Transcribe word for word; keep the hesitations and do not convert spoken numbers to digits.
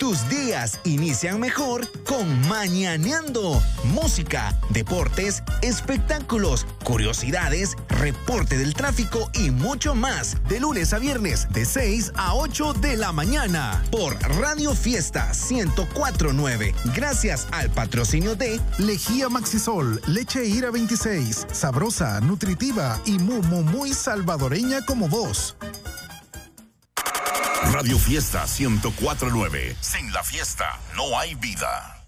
Tus días inician mejor con Mañaneando. Música, deportes, espectáculos, curiosidades, reporte del tráfico y mucho más. De lunes a viernes, de seis a ocho de la mañana. Por Radio Fiesta ciento cuatro punto nueve. Gracias al patrocinio de Lejía Maxisol, leche Ira veintiséis. Sabrosa, nutritiva y muy, muy, muy salvadoreña como vos. Radio Fiesta ciento cuatro punto nueve. Sin la fiesta no hay vida.